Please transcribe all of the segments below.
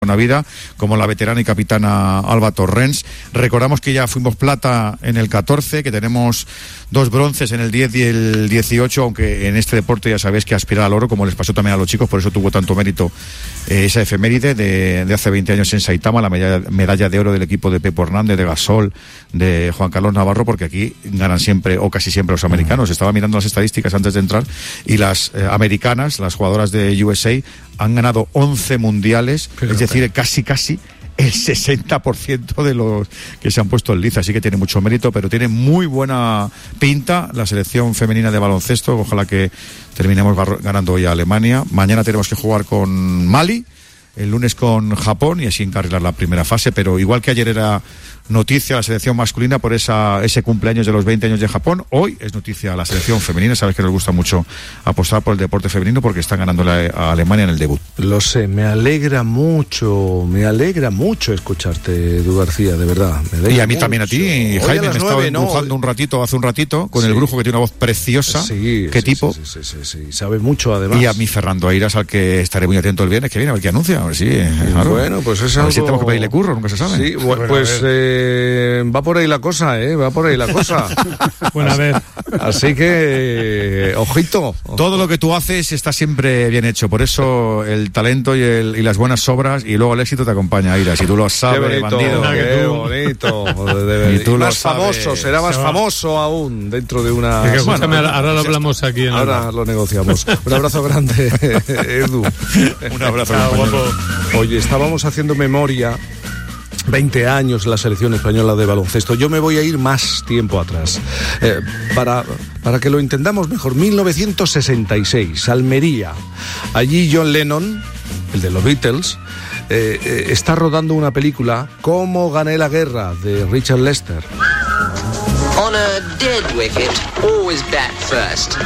una vida, como la veterana y capitana Alba Torrents. Recordamos que ya fuimos plata en el 14, que tenemos 2 bronces en el 10 y el 18, aunque en este deporte ya sabéis que aspirar al oro, como les pasó también a los chicos, por eso tuvo tanto mérito esa efeméride de hace 20 años en Saitama, la medalla de oro del equipo de Pepo Hernández, de Gasol, de Juan Carlos Navarro, porque aquí ganan siempre, o casi siempre, los americanos. Estaba mirando las estadísticas antes de entrar, y las americanas, las jugadoras de USA, han ganado 11 mundiales, es decir, casi el 60% de los que se han puesto en liza, así que tiene mucho mérito, pero tiene muy buena pinta la selección femenina de baloncesto. Ojalá que terminemos ganando hoy a Alemania. Mañana tenemos que jugar con Mali, el lunes con Japón, y así encarrilar la primera fase, pero igual que ayer era noticia la selección masculina por ese cumpleaños de los 20 años de Japón, hoy es noticia la selección femenina. Sabes que nos gusta mucho apostar por el deporte femenino porque están ganando a Alemania en el debut. Lo sé, me alegra mucho escucharte, Edu García, de verdad. Y a mí también, a ti, Jaime, me estaba empujando hace un ratito, con el brujo, que tiene una voz preciosa. Sí, ¿Qué tipo? Sí, sabe mucho además. Y a mi Fernando Airas, al que estaré muy atento el viernes que viene, a ver qué anuncia, a ver si... Claro. Bueno, pues es a algo... ver si tenemos que pedirle curro, nunca se sabe. Sí, pues... va por ahí la cosa, Bueno, a ver. Así que, ojito. Todo lo que tú haces está siempre bien hecho, por eso el talento y las buenas obras, y luego el éxito te acompaña, Aira, si tú lo sabes, qué bonito, bandido. Qué bonito. Y tú más famoso, será más famoso aún dentro de una... ahora lo hablamos aquí. Ahora lo negociamos. Un abrazo grande, Edu. Un abrazo, guapo. Oye, estábamos haciendo memoria... 20 años la selección española de baloncesto. Yo me voy a ir más tiempo atrás. Para que lo entendamos mejor, 1966, Almería. Allí John Lennon, el de los Beatles, está rodando una película, Cómo gané la guerra, de Richard Lester. On a dead wicket, always bat first.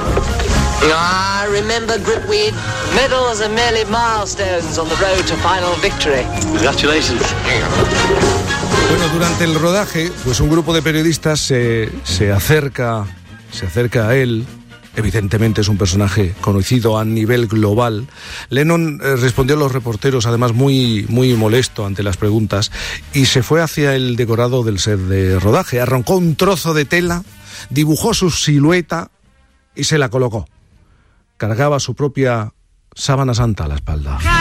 I remember Gritweed. Medals are merely milestones on the road to final victory. Congratulations. Bueno, durante el rodaje, pues un grupo de periodistas se acerca a él. Evidentemente es un personaje conocido a nivel global. Lennon respondió a los reporteros, además muy molesto ante las preguntas, y se fue hacia el decorado del set de rodaje. Arrancó un trozo de tela, dibujó su silueta y se la colocó. Cargaba su propia sábana santa a la espalda.